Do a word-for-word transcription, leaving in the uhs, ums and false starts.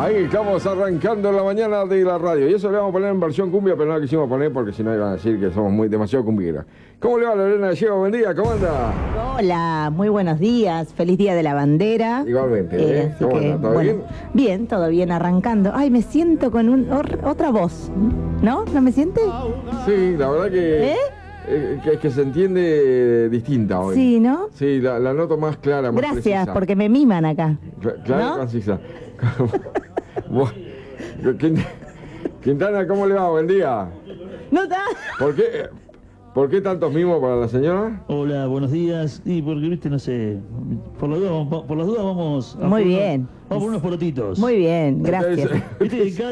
Ahí estamos arrancando la mañana de la radio. Y eso le vamos a poner en versión cumbia, pero no la quisimos poner porque si no iban a decir que somos muy demasiado cumbieras. ¿Cómo le va, Lorena Gallego? Buen día, ¿cómo anda? Hola, muy buenos días. Feliz Día de la Bandera. Igualmente, ¿eh? Eh, así ¿Cómo que, anda? ¿Todo bueno, bien? Bien, todo bien, arrancando. Ay, me siento con un, or- otra voz. ¿No? ¿No me siente? Sí, la verdad que, ¿Eh? eh, que, que se entiende distinta hoy. Sí, ¿no? Sí, la, la noto más clara, más Gracias, precisa. porque me miman acá. Cla- Clara ¿no? y concisa. Vos- Quint- Quintana, ¿cómo le va? Buen día. ¿No está? ¿Por qué, ¿Por qué tantos mimos para la señora? Hola, buenos días. Y porque, viste, no sé, por las dudas, por las dudas vamos a Muy por unos- bien. vamos por unos porotitos. Muy bien, gracias. Entonces- Viste que cada